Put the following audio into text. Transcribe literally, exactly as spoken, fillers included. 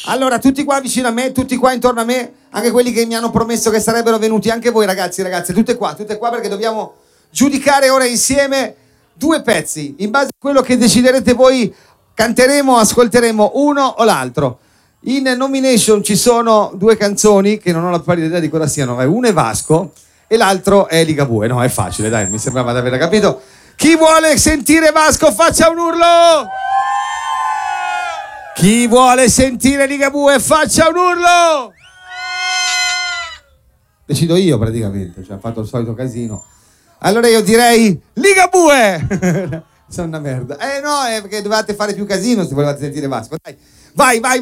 Allora, tutti qua vicino a me, tutti qua intorno a me, anche quelli che mi hanno promesso che sarebbero venuti, anche voi ragazzi, ragazze, tutte qua, tutte qua perché dobbiamo giudicare ora insieme due pezzi. In base a quello che deciderete voi, canteremo, ascolteremo uno o l'altro. In nomination ci sono due canzoni che non ho la pallida idea di cosa siano. Uno è Vasco e l'altro è Ligabue. No, è facile, dai, mi sembrava di aver capito. Chi vuole sentire Vasco faccia un urlo! Chi vuole sentire Ligabue faccia un urlo! Decido io praticamente, cioè ha fatto il solito casino. Allora io direi Ligabue! Sono una merda. Eh no, è perché dovevate fare più casino se volevate sentire Vasco. Dai, vai, vai!